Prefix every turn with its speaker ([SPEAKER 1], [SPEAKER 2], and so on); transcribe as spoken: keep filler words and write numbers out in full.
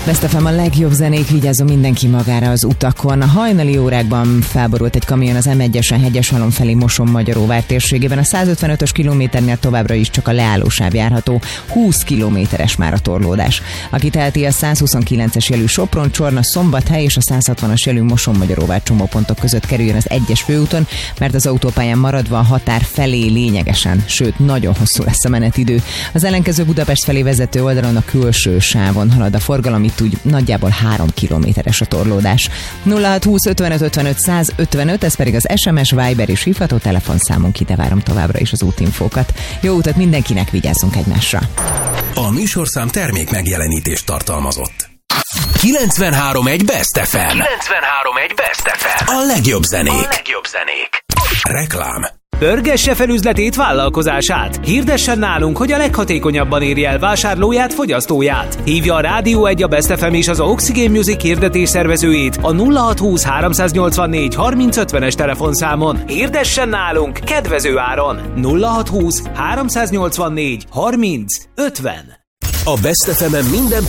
[SPEAKER 1] Best ef em a legjobb zenék, vigyázzon mindenki magára az utakon. A hajnali órákban felborult egy kamion az em egyesen Hegyeshalom felé Moson-Magyaróvár térségében. A százötvenötös kilométernél továbbra is csak a leállósáv járható. húsz kilométeres már a torlódás. Aki teheti, a százhuszonkilences jelű Sopron, Csorna, Szombathely és a százhatvanas jelű Moson-Magyaróvár csomópontok között kerüljön az egyes főúton, mert az autópályán maradva a határ felé lényegesen, sőt nagyon hosszú lesz a menetidő. Az ellenkező Budapest felé vezető oldalon a külső sávon halad a forgalom, itt úgy nagyjából három kilométeres a torlódás. nulla hat húsz ötvenöt ötvenöt száz ötvenöt, ez pedig az es em es, Viber és hívható telefonszámunk, ide várom továbbra is az útinfókat. Jó utat mindenkinek, vigyázzunk egymásra!
[SPEAKER 2] A műsorszám termék megjelenítést tartalmazott. kilencvenhárom egy Best ef em. kilencvenhárom egy Best ef em. A legjobb zenék. A legjobb zenék. Reklám.
[SPEAKER 3] Pörgesse fel üzletét, vállalkozását. Hirdessen nálunk, hogy a leghatékonyabban érje el vásárlóját, fogyasztóját. Hívja a Rádió egy, a Best ef em és az Oxygen Music hirdetés szervezőjét a nulla hat húsz háromszáznyolcvannégy harminc ötvenes telefonszámon. Hirdessen nálunk kedvező áron. nulla hat húsz háromszáznyolcvannégy harminc ötven.
[SPEAKER 2] A Best ef em-en minden